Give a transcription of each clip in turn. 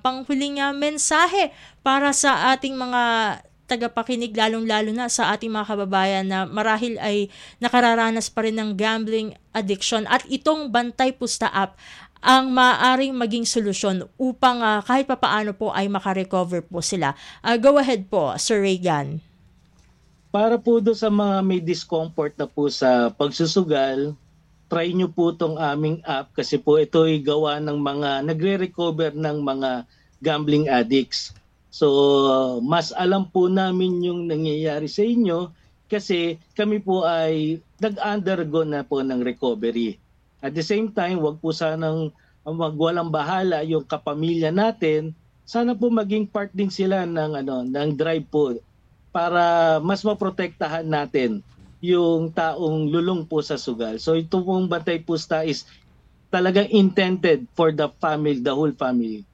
panghuling mensahe para sa ating mga tagapakinig, lalong-lalo na sa ating mga kababayan na marahil ay nakararanas pa rin ng gambling addiction, at itong Bantay Pusta app ang maaaring maging solusyon upang kahit papaano po ay makarecover po sila. Go ahead po, Sir Regan. Para po do sa mga may discomfort na po sa pagsusugal, try nyo po itong aming app kasi po ito ay gawa ng mga nagre-recover ng mga gambling addicts. So, mas alam po namin yung nangyayari sa inyo kasi kami po ay nag-undergo na po ng recovery. At the same time, wag po sanang magwalang bahala yung kapamilya natin. Sana po maging part din sila ng drive po para mas maprotektahan natin yung taong lulong po sa sugal. So ito pong Bantay Pusta is talagang intended for the family, the whole family.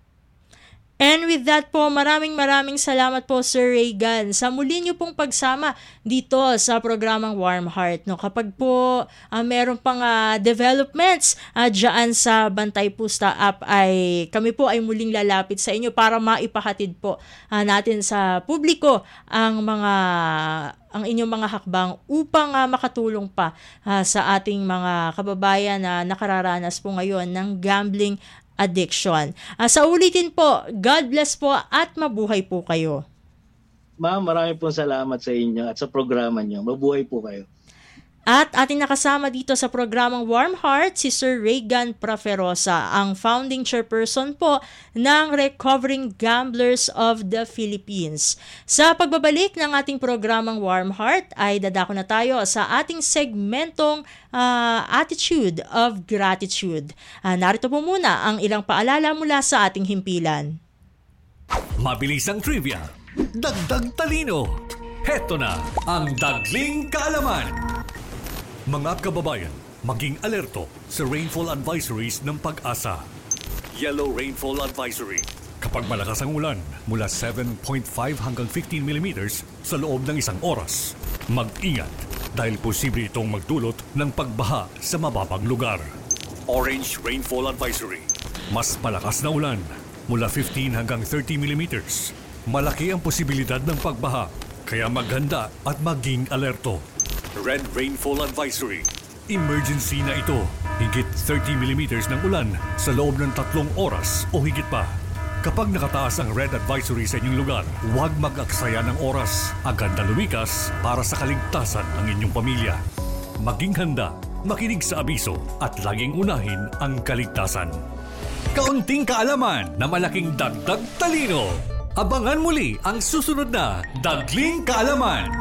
And with that po, maraming salamat po, Sir Regan, sa muli niyo pong pagsama dito sa programang Warm Heart. No? Kapag po meron pang developments dyan sa Bantay Pusta app, ay kami po ay muling lalapit sa inyo para maipahatid po natin sa publiko ang inyong mga hakbang upang makatulong pa sa ating mga kababayan na nakararanas po ngayon ng gambling addiction. Sa ulitin po, God bless po at mabuhay po kayo. Ma'am, marami pong salamat sa inyo at sa programa niyo. Mabuhay po kayo. At ating nakasama dito sa programang Warm Heart si Sir Regan Praferosa, ang founding chairperson po ng Recovering Gamblers of the Philippines. Sa pagbabalik ng ating programang Warm Heart ay dadako na tayo sa ating segmentong Attitude of Gratitude. Narito po muna ang ilang paalala mula sa ating himpilan. Mabilisang trivia, dagdag talino. Heto na ang Dagling Kaalaman. Mga kababayan, maging alerto sa rainfall advisories ng Pag-asa. Yellow Rainfall Advisory. Kapag malakas ang ulan, mula 7.5 hanggang 15 millimeters sa loob ng isang oras. Mag-ingat dahil posible itong magdulot ng pagbaha sa mababang lugar. Orange Rainfall Advisory. Mas malakas na ulan, mula 15 hanggang 30 millimeters. Malaki ang posibilidad ng pagbaha, kaya maghanda at maging alerto. Red Rainfall Advisory. Emergency na ito. Higit 30 millimeters ng ulan sa loob ng 3 oras o higit pa. Kapag nakataas ang Red Advisory sa inyong lugar, huwag mag-aksaya ng oras. Agad na lumikas para sa kaligtasan ng inyong pamilya. Maging handa, makinig sa abiso at laging unahin ang kaligtasan. Kaunting kaalaman na malaking dagdag talino. Abangan muli ang susunod na Dagling Kaalaman.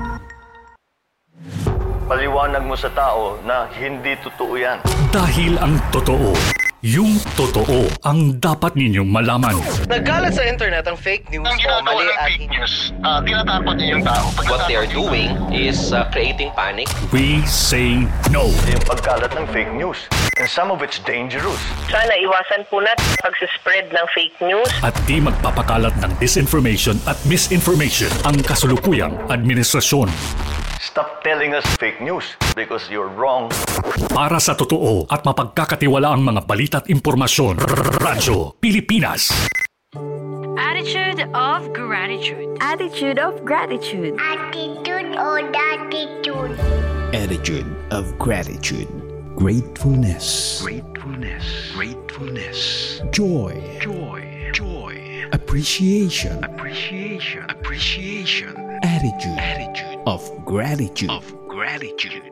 Paliwanag mo sa tao na hindi totoo yan. Dahil ang totoo, yung totoo ang dapat ninyong malaman. Nagkalat sa internet ang fake news Ang o ginagawa mali ng at fake news, tinatapon niya yung tao. What they are doing is creating panic. We say no. Yung pagkalat ng fake news. And some of it's dangerous. Sana iwasan po natin pag-spread ng fake news. At di magpapakalat ng disinformation at misinformation ang kasulukuyang administrasyon. Stop telling us fake news because you're wrong. Para sa totoo at mapagkakatiwalaang mga balita at impormasyon, Radyo Pilipinas. Attitude of gratitude. Attitude of gratitude. Attitude or attitude. Attitude of gratitude. Gratefulness. Gratefulness. Gratefulness. Joy. Joy. Joy. Appreciation. Appreciation. Appreciation. Attitude. Attitude of gratitude. Of gratitude.